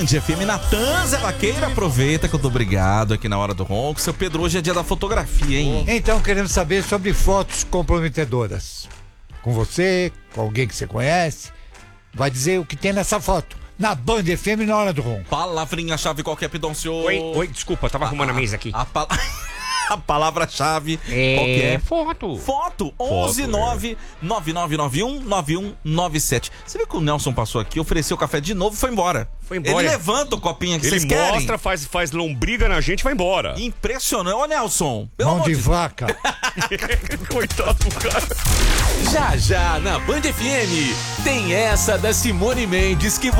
Band FM, Natan Zé Vaqueiro. Aproveita que eu tô obrigado aqui na Hora do Ronco. Seu Pedro, hoje é dia da fotografia, hein? Então queremos saber sobre fotos comprometedoras. Com você, com alguém que você conhece. Vai dizer o que tem nessa foto. Na Band FM, na Hora do Ronco. Palavrinha-chave qualquer, Pidoncio. Oi, desculpa, tava arrumando a mesa aqui. A palavra-chave qualquer. Foto. Foto, 11999919197. Você viu que o Nelson passou aqui, ofereceu café de novo e foi embora. Ele levanta o copinho que vocês querem. Ele mostra, faz lombriga na gente e vai embora. Impressionante. Ô, Nelson. Mão de vaca. Coitado do cara. Já, na Band FM, tem essa da Simone Mendes que